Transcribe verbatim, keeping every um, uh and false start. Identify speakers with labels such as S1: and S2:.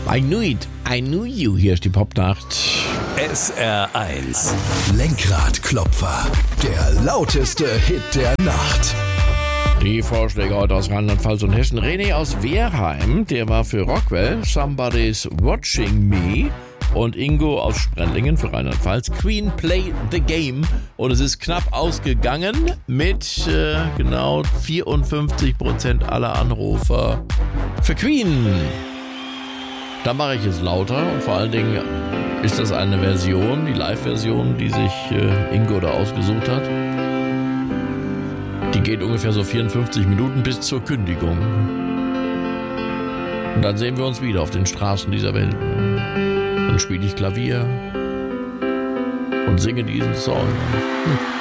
S1: I knew it, I knew you. Hier ist die Popnacht.
S2: S R eins.
S3: Lenkradklopfer. Der lauteste Hit der Nacht.
S1: Die Vorschläge heute aus Rheinland-Pfalz und Hessen. René aus Wehrheim, der war für Rockwell, Somebody's Watching Me. Und Ingo aus Sprendlingen für Rheinland-Pfalz, Queen Play the Game. Und es ist knapp ausgegangen mit äh, genau vierundfünfzig Prozent aller Anrufer für Queen. Da mache ich es lauter und vor allen Dingen ist das eine Version, die Live-Version, die sich äh, Ingo da ausgesucht hat. Die geht ungefähr so vierundfünfzig Minuten bis zur Kündigung. Und dann sehen wir uns wieder auf den Straßen dieser Welt. Dann spiele ich Klavier und singe diesen Song. Hm.